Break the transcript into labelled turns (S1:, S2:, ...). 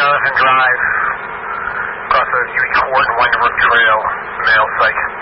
S1: Elephant Drive, across the Huey Court and Winterbrook Trail, mail site.